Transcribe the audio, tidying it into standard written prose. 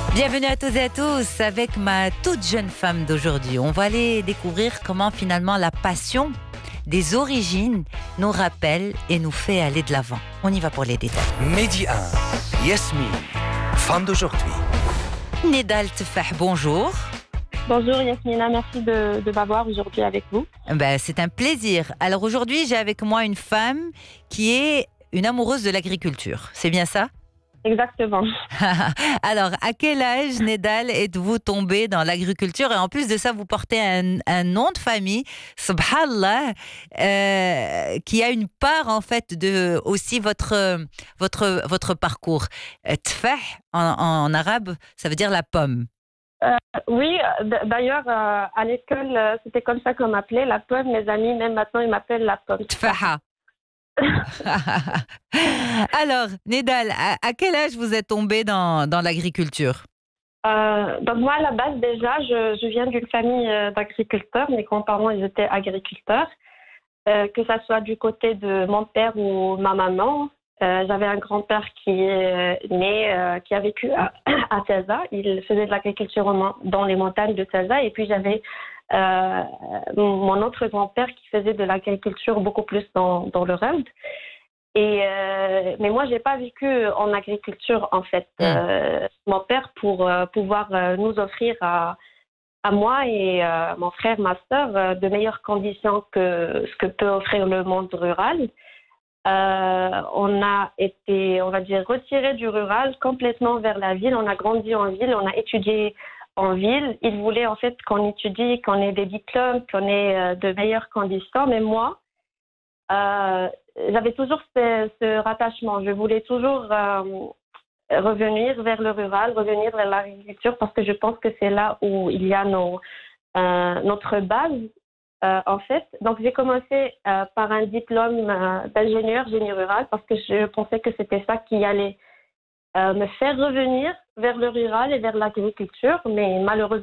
Bienvenue à toutes et à tous avec ma toute jeune femme d'aujourd'hui. On va aller découvrir comment finalement la passion des origines nous rappelle et nous fait aller de l'avant. On y va pour les détails. Midi 1, Yasmine, femme d'aujourd'hui. Nedal Tefah, bonjour. Bonjour Yasmina, merci de m'avoir aujourd'hui avec vous. C'est un plaisir. Alors aujourd'hui, j'ai avec moi une femme qui est une amoureuse de l'agriculture. C'est bien ça? Exactement. Alors, à quel âge, Nedal, êtes-vous tombée dans l'agriculture? Et en plus de ça, vous portez un nom de famille, subhanallah, qui a une part, en fait, de aussi votre parcours. Tfah, en arabe, ça veut dire la pomme. Oui, d'ailleurs, à l'école, c'était comme ça qu'on m'appelait, la pomme. Mes amis, même maintenant, ils m'appellent la pomme. Tfaha. Alors, Nedal, à quel âge vous êtes tombée dans l'agriculture? Donc moi, à la base, déjà, je viens d'une famille d'agriculteurs. Mes grands-parents, ils étaient agriculteurs. Que ça soit du côté de mon père ou ma maman. J'avais un grand-père qui est né, qui a vécu à Casa. Il faisait de l'agriculture dans les montagnes de Casa. Et puis j'avais mon autre grand-père qui faisait de l'agriculture beaucoup plus dans le rural. Mais moi, j'ai pas vécu en agriculture en fait. Mon père, pour pouvoir nous offrir à moi et mon frère, ma sœur, de meilleures conditions que ce que peut offrir le monde rural. On a été, on va dire, retirés du rural complètement vers la ville. On a grandi en ville, on a étudié en ville. Ils voulaient en fait qu'on étudie, qu'on ait des diplômes, qu'on ait de meilleures conditions. Mais moi, j'avais toujours ce rattachement. Je voulais toujours revenir vers le rural, revenir vers l'agriculture parce que je pense que c'est là où il y a notre base. En fait, donc j'ai commencé par un diplôme d'ingénieur génie rural parce que je pensais que c'était ça qui allait me faire revenir vers le rural et vers l'agriculture, mais malheureusement